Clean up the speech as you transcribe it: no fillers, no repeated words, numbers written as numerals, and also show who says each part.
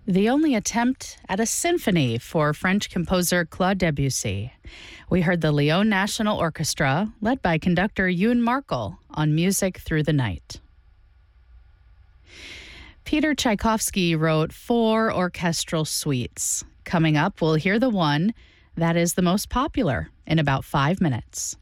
Speaker 1: The only attempt at a symphony for French composer Claude Debussy. We heard the Lyon National Orchestra, led by conductor Youn Markel, on Music Through the Night. Peter Tchaikovsky wrote 4 orchestral suites. Coming up, we'll hear the one that is the most popular in about 5 minutes.